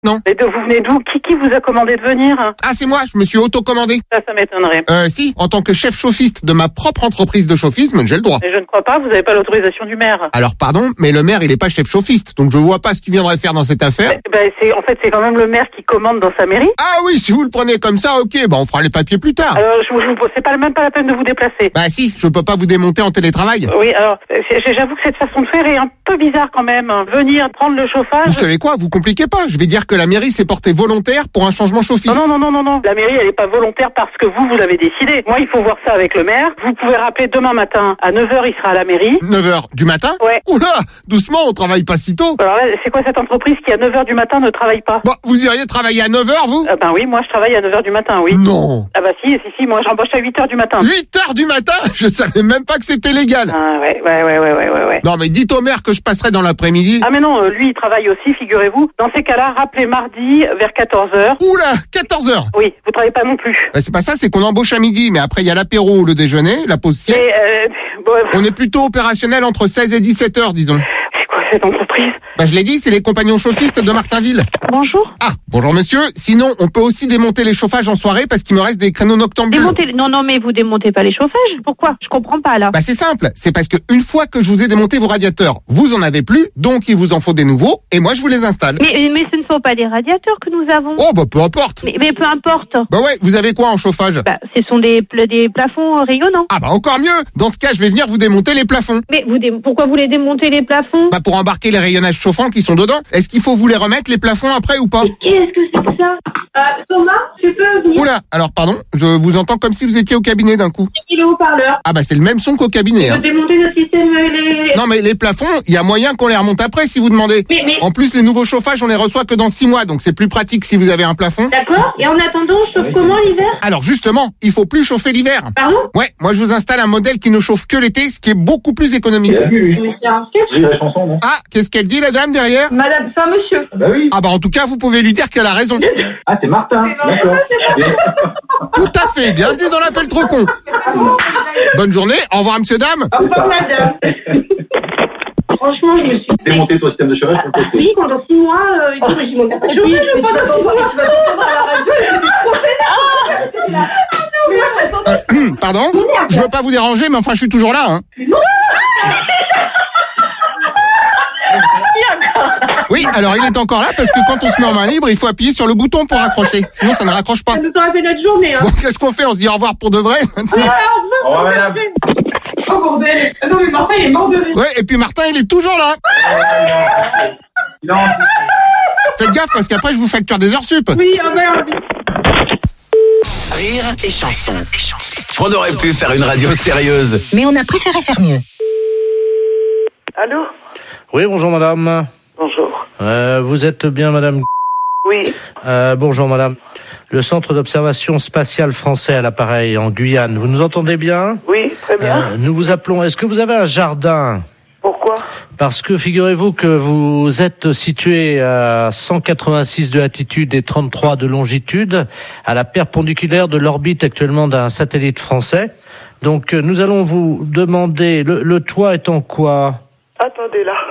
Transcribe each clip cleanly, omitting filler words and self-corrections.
Non. Mais vous venez d'où? Qui vous a commandé de venir? Ah, c'est moi, je me suis auto-commandé. Ça m'étonnerait. Si, en tant que chef chauffiste de ma propre entreprise de chaufisme, j'ai le droit. Mais je ne crois pas, vous n'avez pas l'autorisation du maire. Alors pardon, mais le maire il est pas chef chauffiste, donc je vois pas ce qu'il viendrait faire dans cette affaire. C'est quand même le maire qui commande dans sa mairie. Ah oui, si vous le prenez comme ça, ok, on fera les papiers plus tard. Alors c'est même pas la peine de vous déplacer. Bah si, je peux pas vous démonter en télétravail. Oui, alors j'avoue que cette façon de faire est un peu bizarre quand même. Venir prendre le chauffage. Vous savez quoi, vous compliquez pas. Je vais dire que la mairie s'est portée volontaire pour un changement chauffiste. Non. La mairie elle est pas volontaire parce que vous avez décidé. Moi il faut voir ça avec le maire. Vous pouvez rappeler demain matin à 9h il sera à la mairie. 9h du matin? Ouais. Oula, doucement, on travaille pas si tôt. Alors là, c'est quoi cette entreprise qui à 9h du matin ne travaille pas? Bon, vous iriez travailler à 9h, vous? Ben oui, moi je travaille à 9h du matin, oui. Non. Ah bah si, moi j'embauche à 8h du matin. 8h du matin? Je savais même pas que c'était légal. Ah ouais. Non mais dites au maire que je passerai dans l'après-midi. Ah mais non, lui il travaille aussi, figurez-vous. Dans ces cas-là, rappelez mardi vers 14h. Oula, 14h? Oui, vous travaillez pas non plus. Bah, c'est pas ça, c'est qu'on embauche à midi, mais après il y a l'apéro ou le déjeuner, la pause sieste. On est plutôt opérationnel entre 16 et 17h, disons. C'est quoi cette entreprise? Bah je l'ai dit, c'est les compagnons chaufistes de Martinville. Bonjour. Ah, bonjour monsieur. Sinon, on peut aussi démonter les chauffages en soirée parce qu'il me reste des créneaux noctambules. Non, mais vous démontez pas les chauffages. Pourquoi? Je comprends pas, là. Bah c'est simple, c'est parce que une fois que je vous ai démonté vos radiateurs, vous en avez plus, donc il vous en faut des nouveaux, et moi je vous les installe. Mais ce ne sont pas des radiateurs que nous avons. Oh bah peu importe. Mais peu importe. Bah ouais, vous avez quoi en chauffage? Bah, ce sont des plafonds rayonnants. Ah bah encore mieux. Dans ce cas, je vais venir vous démonter les plafonds. Mais pourquoi vous les démontez, les plafonds? Bah pour embarquer les rayonnages chauffants qui sont dedans. Est-ce qu'il faut vous les remettre les plafonds après ou pas? Mais qu'est-ce que c'est que ça? Thomas, tu peux venir? Oula, alors pardon, je vous entends comme si vous étiez au cabinet d'un coup. Il est haut-parleur. Ah bah c'est le même son qu'au cabinet. Tu peux démonter notre système Non mais les plafonds, il y a moyen qu'on les remonte après si vous demandez. Mais... En plus les nouveaux chauffages on les reçoit que dans 6 mois, donc c'est plus pratique si vous avez un plafond. D'accord. Et en attendant, on chauffe comment l'hiver? Alors justement, il faut plus chauffer l'hiver. Pardon? Ouais, moi je vous installe un modèle qui ne chauffe que l'été, ce qui est beaucoup plus économique. Mais c'est un sketch. Oui, la chanson, non? Ah, qu'est-ce qu'elle dit la dame derrière? Madame, c'est un monsieur. Bah oui. Ah bah en tout cas vous pouvez lui dire qu'elle a raison. Ah, c'est Martin. D'accord. Tout à fait, bienvenue dans l'appel trop con. Bonne journée, au revoir monsieur dame. Au revoir, madame. Franchement, je me suis Démonter ton système de chauffage pour le tester. oui, pendant 6 mois, mais je m'en pas chauffé, je vais pas t'entendre à la radio, je vais trop Pardon? Je veux pas vous déranger, mais enfin je suis toujours là, hein. Oui, alors il est encore là parce que quand on se met en main libre, il faut appuyer sur le bouton pour raccrocher. Sinon ça ne raccroche pas. Ça nous aura fait notre journée, hein. Bon, qu'est-ce qu'on fait? On se dit au revoir pour de vrai? Au revoir, madame. Oh bordel. Non mais Martin il est mort de rire. Ouais, et puis Martin il est toujours là. Non. Faites gaffe parce qu'après je vous facture des heures sup. Oui, ah merde. Rire et chanson. On aurait pu faire une radio sérieuse. Mais on a préféré faire mieux. Allô? Oui, bonjour madame. Bonjour. Vous êtes bien madame? Oui. Bonjour madame. Le centre d'observation spatiale français à l'appareil en Guyane. Vous nous entendez bien? Oui, très bien. Nous vous appelons. Est-ce que vous avez un jardin? Pourquoi? Parce que figurez-vous que vous êtes situé à 186 de latitude et 33 de longitude, à la perpendiculaire de l'orbite actuellement d'un satellite français. Donc nous allons vous demander, le toit est en quoi? Attendez là.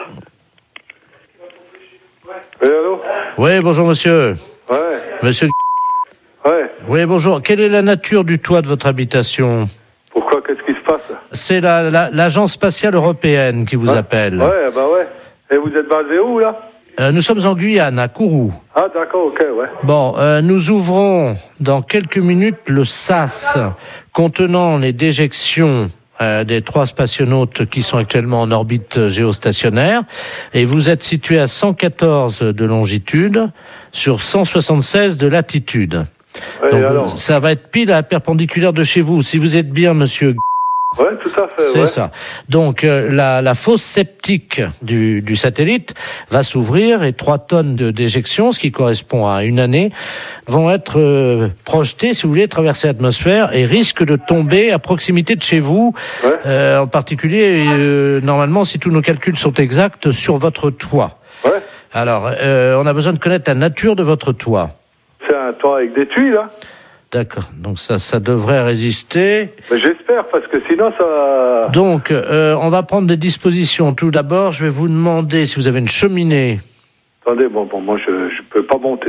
Oui, allô? Oui, bonjour monsieur. Ouais. Monsieur. Ouais. Oui, bonjour. Quelle est la nature du toit de votre habitation? Pourquoi? Qu'est-ce qui se passe? C'est l'agence spatiale européenne qui vous appelle. Ouais, bah ouais. Et vous êtes basé où, là? Nous sommes en Guyane, à Kourou. Ah, d'accord, ok, ouais. Bon, nous ouvrons dans quelques minutes le SAS contenant les déjections des 3 spationautes qui sont actuellement en orbite géostationnaire. Et vous êtes situé à 114 de longitude sur 176 de latitude. Ouais, donc alors? ça va être pile à la perpendiculaire de chez vous. Si vous êtes bien, monsieur. Ouais, tout à fait, C'est ouais. ça. Donc la fosse septique du satellite va s'ouvrir et 3 tonnes de déjection, ce qui correspond à une année, vont être projetées, si vous voulez, traverser l'atmosphère et risquent de tomber à proximité de chez vous, Ouais. en particulier, normalement, si tous nos calculs sont exacts, sur votre toit. Ouais. Alors, on a besoin de connaître la nature de votre toit. C'est un toit avec des tuiles, là. D'accord. Donc ça devrait résister. Mais j'espère, parce que sinon, ça... Donc, on va prendre des dispositions. Tout d'abord, je vais vous demander si vous avez une cheminée. Attendez, bon, moi je peux pas monter.